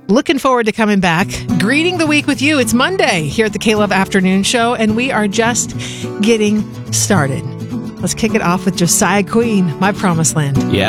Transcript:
Looking forward to coming back, greeting the week with you. It's Monday here at the K-Love Afternoon Show, and we are just getting started. Let's kick it off with Josiah Queen, My Promised Land. Yeah.